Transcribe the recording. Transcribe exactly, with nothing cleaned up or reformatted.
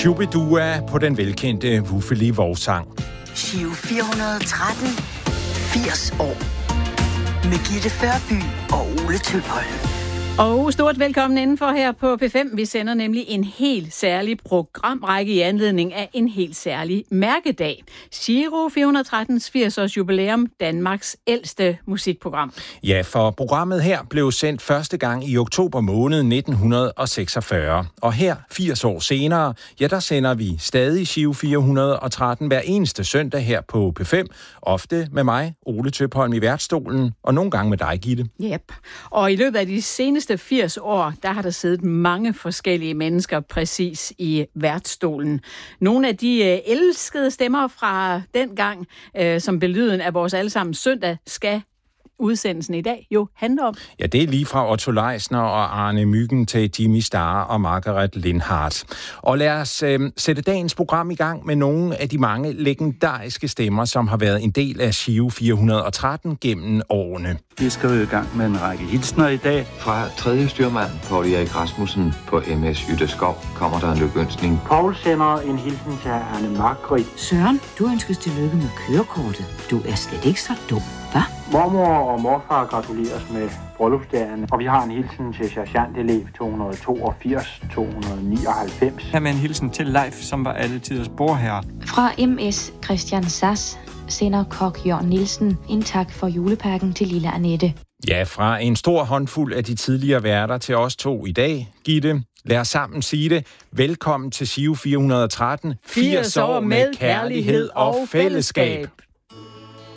Shubidua på den velkendte vuffelige vorsang. Giro fire hundrede og tretten, firs år. Med Gitte Førby og Ole Tøpholm. Og stort velkommen indenfor her på P fem. Vi sender nemlig en helt særlig programrække i anledning af en helt særlig mærkedag. Giro fire hundrede og trettens firs års jubilæum, Danmarks ældste musikprogram. Ja, for programmet her blev sendt første gang i oktober måned nitten seksogfyrre. Og her, firs år senere, ja, der sender vi stadig Giro fire hundrede og tretten hver eneste søndag her på P fem. Ofte med mig, Ole Tøpholm, i værtsstolen, og nogle gange med dig, Gitte. Yep. Og i løbet af de seneste firs år, der har der siddet mange forskellige mennesker præcis i værtsstolen. Nogle af de øh, elskede stemmer fra den gang, øh, som blev lyden af vores allesammens søndag, skal udsendelsen i dag jo handler om. Ja, det er lige fra Otto Leisner og Arne Myggen til Jimmy Starr og Margaret Lindhardt. Og lad os øh, sætte dagens program i gang med nogle af de mange legendariske stemmer, som har været en del af Giro fire hundrede og tretten gennem årene. Vi skal jo i gang med en række hilsner i dag. Fra tredje styrmand Poul Erik Rasmussen på M S Ytteskov kommer der en lykønskning. Poul sender en hilsen til Anne Margrit. Søren, du ønskes tillykke med kørekortet. Du er slet ikke så dum, hva'? Mormor og morfar gratuleres med bryllupsdagen, og vi har en hilsen til sergeantelev to hundrede og toogfirs to hundrede og nioghalvfems. Her med en hilsen til Leif, som var alle tiders bordherre. Fra M S Christian Sass sender kok Jørgen Nielsen en tak for julepakken til lille Annette. Ja, fra en stor håndfuld af de tidligere værter til os to i dag, Gitte. Lad os sammen sige det. Velkommen til Giro fire hundrede og tretten. firs år med kærlighed og fællesskab.